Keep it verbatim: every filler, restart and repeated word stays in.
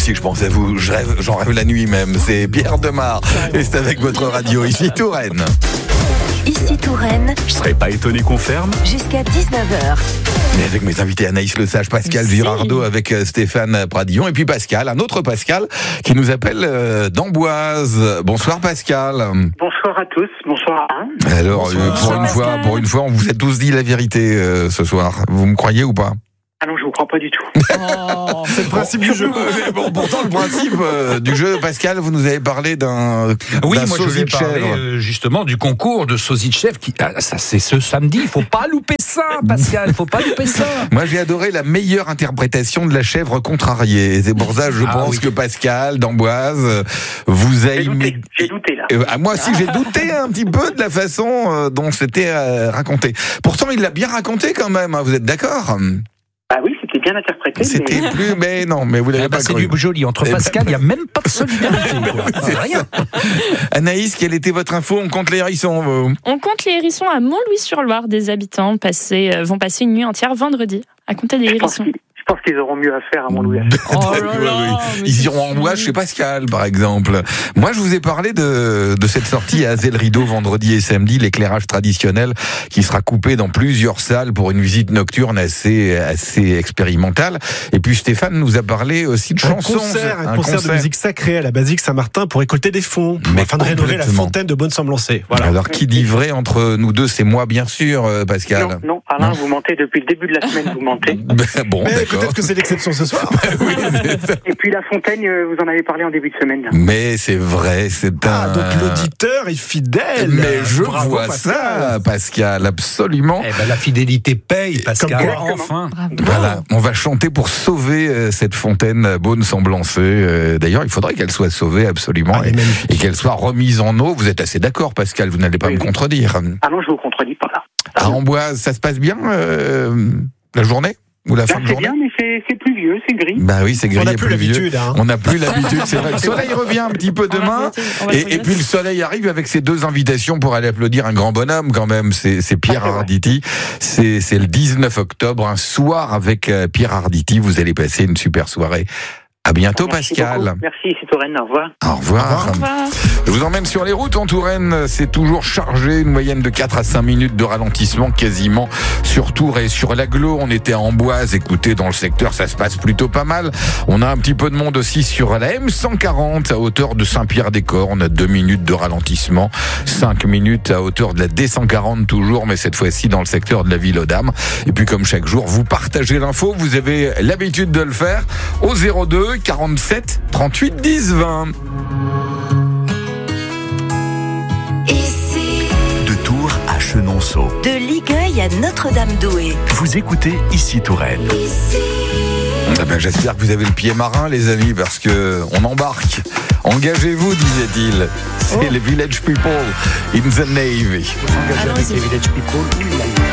aussi, je pense à vous. Je rêve, j'en rêve la nuit même. C'est Pierre Demar. Et c'est avec votre radio ici Touraine. Ici Touraine. Je serais pas étonné qu'on ferme. Jusqu'à dix-neuf heures. Et avec mes invités Anaïs Le Sage, Pascal Si. Girardot, avec Stéphane Pradillon, et puis Pascal, un autre Pascal, qui nous appelle euh, d'Amboise. Bonsoir Pascal. Bonsoir à tous, bonsoir à un. Alors, Bonsoir. euh, pour Bonsoir, une fois, Pascal. pour une fois, on vous a tous dit la vérité euh, ce soir. Vous me croyez ou pas? Ah non, je vous crois pas du tout. Oh, C'est le principe du jeu. Euh, bon, pourtant, le principe euh, du jeu, Pascal, vous nous avez parlé d'un Oui, d'un moi je sosie vais de parler chèvre. euh, justement du concours de sosie de chèvre qui ah, ça c'est ce samedi, il faut pas louper ça Pascal, il faut pas louper ça. Moi, j'ai adoré la meilleure interprétation de la chèvre contrariée. Et c'est pour ça, je Ah, pense oui. que Pascal d'Amboise euh, vous a J'ai aimé. douté, j'ai douté là. Euh, ah, moi aussi, j'ai douté un petit peu de la façon euh, dont c'était euh, raconté. Pourtant, il l'a bien raconté quand même. Hein, vous êtes d'accord? Ah oui, c'était bien interprété. C'était mais... plus, mais non, mais vous l'avez Ah bah, pas c'est cru. du joli entre Eh ben, Pascal, il y a même pas de solidarité quoi. c'est Rien. Anaïs, quelle était votre info? On compte les hérissons, vous. On compte les hérissons à Montlouis-sur-Loire. Des habitants passer, euh, vont passer une nuit entière vendredi à compter des je, pense hérissons. qu'ils, je pense qu'ils auront mieux à faire à Montlouis. Oh là là, mais Ils c'est iront en fini. bois chez Pascal, par exemple. Moi, je vous ai parlé de, de cette sortie à Azel Rideau vendredi et samedi, l'éclairage traditionnel qui sera coupé dans plusieurs salles pour une visite nocturne assez, assez expérimentale. Et puis Stéphane nous a parlé aussi de Un chansons. concert, un, concert, de musique sacrée à la Basilique Saint-Martin pour récolter des fonds, pour- Mais afin de rénover la complètement. fontaine de Bonne-Semblancée. Voilà. Alors, qui dit vrai entre nous deux? C'est moi, bien sûr, euh, Pascal. Non, non, Alain, Non. vous mentez depuis le début de la semaine, vous mentez. Bon, Mais d'accord. peut-être que c'est l'exception ce soir. Oui, c'est ça. Et puis la fontaine, euh, vous en avez parlé en début de semaine. Là. Mais c'est vrai, c'est Ah, un... donc l'auditeur est fidèle. Mais je Bravo, vois Pascal. ça, Pascal, absolument. Eh ben la fidélité paye Pascal. Comme quoi. Enfin. Bravo. Voilà, on va chanter pour sauver euh, cette fontaine Beaune-Semblancée. Euh, D'ailleurs, il faudrait qu'elle soit sauvée absolument Ah, elle est et, magnifique. et qu'elle soit remise en eau. Vous êtes assez d'accord, Pascal, vous n'allez pas Oui, me oui. contredire. Ah non, je vous contredis pas là. À Amboise, ça se passe bien euh, la journée ou la Là, fin de c'est journée? bien, mais c'est, c'est pluvieux, c'est gris. Bah oui, c'est On gris n'a et plus pluvieux. l'habitude. Hein. On n'a plus l'habitude, c'est vrai. Le soleil revient un petit peu On va demain. remonter, on va Et, remonter. et puis le soleil arrive avec ses deux invitations pour aller applaudir un grand bonhomme quand même. C'est, c'est Pierre Ah, c'est vrai. Arditi. C'est, c'est le dix-neuf octobre, un soir avec euh, Pierre Arditi. Vous allez passer une super soirée. À bientôt, Merci Pascal. beaucoup. Merci, c'est Touraine, au revoir. Au revoir. Au revoir. Je vous emmène sur les routes en Touraine. C'est toujours chargé, une moyenne de quatre à cinq minutes de ralentissement quasiment sur Tours et sur l'Aglo. On était à Amboise. Écoutez, dans le secteur, ça se passe plutôt pas mal. On a un petit peu de monde aussi sur la M cent quarante à hauteur de Saint-Pierre-des-Corps. On a deux minutes de ralentissement, cinq minutes à hauteur de la D cent quarante toujours, mais cette fois-ci dans le secteur de la ville aux Dames. Et puis comme chaque jour, vous partagez l'info. Vous avez l'habitude de le faire au zéro deux quarante-sept trente-huit dix vingt. Ici, De Tours à Chenonceau. de Ligueuil à Notre-Dame-Douai. Vous écoutez Ici Touraine. Ici, Eh ben, j'espère que vous avez le pied marin, les amis, parce que on embarque. Engagez-vous, disait-il. C'est les Village People in the Navy. Engagé avec les Village People. Ouh là là.